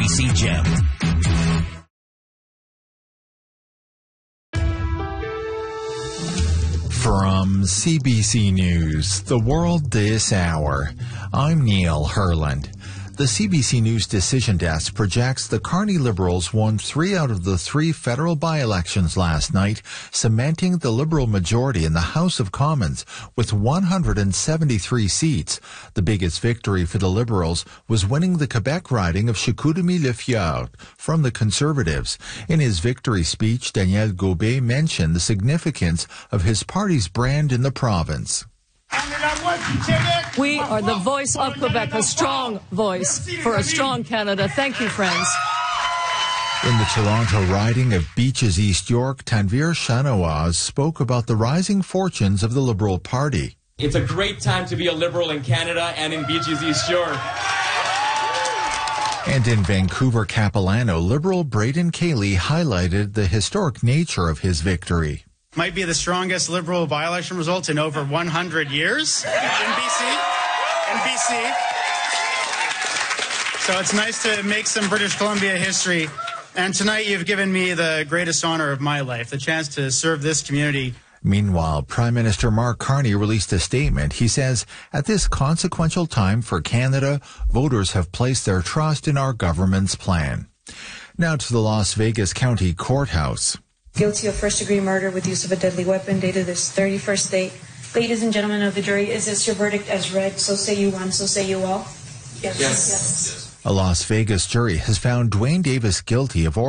CBC Gem. From CBC News, The World This Hour, I'm Neil Herland. The CBC News Decision Desk projects the Carney Liberals won 3 out of the 3 federal by-elections last night, cementing the Liberal majority in the House of Commons with 173 seats. The biggest victory for the Liberals was winning the Quebec riding of Chicoutimi-Le from the Conservatives. In his victory speech, Daniel Gobet mentioned the significance of his party's brand in the province. We are the voice of Quebec, a strong voice for a strong Canada. Thank you, friends. In the Toronto riding of Beaches East York, Tanvir Shanawaz spoke about the rising fortunes of the Liberal Party. It's a great time to be a Liberal in Canada and in Beaches East York. And in Vancouver, Capilano, Liberal Braden Cayley highlighted the historic nature of his victory. Might be the strongest Liberal by-election results in over 100 years in BC. So it's nice to make some British Columbia history. And tonight you've given me the greatest honor of my life, the chance to serve this community. Meanwhile, Prime Minister Mark Carney released a statement. He says, at this consequential time for Canada, voters have placed their trust in our government's plan. Now to the Las Vegas County Courthouse. Guilty of first-degree murder with use of a deadly weapon dated this 31st date. Ladies and gentlemen of the jury, is this your verdict as read? So say you one, so say you all? Yes. A Las Vegas jury has found Dwayne Davis guilty of